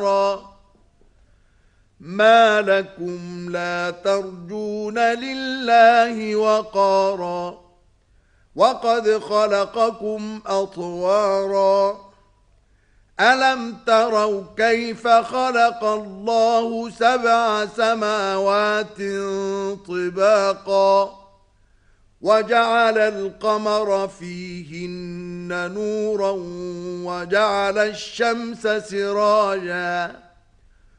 ما لكم لا ترجون لله وقارا وقد خلقكم أطوارا ألم تروا كيف خلق الله 7 سماوات طباقا وجعل القمر فيهن نورا وجعل الشمس سراجا